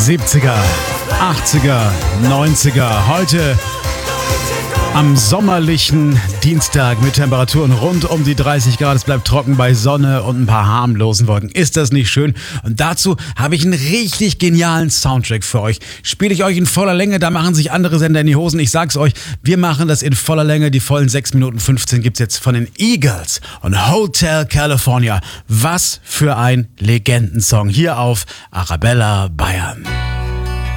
70er, 80er, 90er. Heute am sommerlichen Dienstag mit Temperaturen rund um die 30 Grad. Es bleibt trocken bei Sonne und ein paar harmlosen Wolken. Ist das nicht schön? Und dazu habe ich einen richtig genialen Soundtrack für euch. Spiele ich euch in voller Länge, da machen sich andere Sender in die Hosen. Ich sag's euch, wir machen das in voller Länge. Die vollen 6 Minuten 15 gibt's jetzt von den Eagles und Hotel California. Was für ein Legendensong hier auf Arabella Bayern.